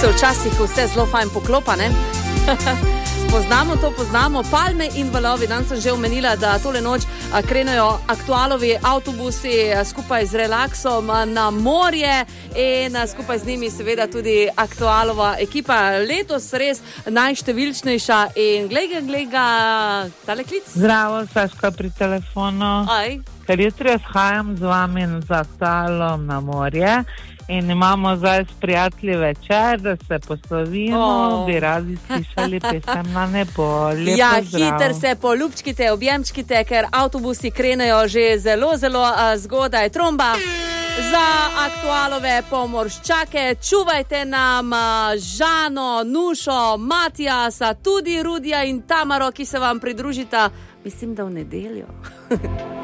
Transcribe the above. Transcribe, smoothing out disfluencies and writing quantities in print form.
se včasih vse zelo fajn poklopa, ne? Poznamo palme in valovi. Dan sem že omenila, da tole noč krenejo aktualovi avtobusi skupaj z relaksom na morje in skupaj z njimi seveda tudi aktualova ekipa. Letos res najštevilčnejša in glej ga, tale klic. Zdravo, Saška pri telefonu. Aj. Ker jutri odhajam z vami za aktualom na morje in imamo zdaj s prijatelji večer, da se poslovimo, bi radi slišali pesem Na nebo. Lep ja, pozdrav. hiter se poljubčkite, objemčkite, ker avtobusi krenejo že zelo zgodaj. Tromba za aktualove pomorščake. Čuvajte nam Žano, Nušo, Matijasa, tudi Rudija in Tamaro, ki se vam pridružita, mislim, da v nedeljo.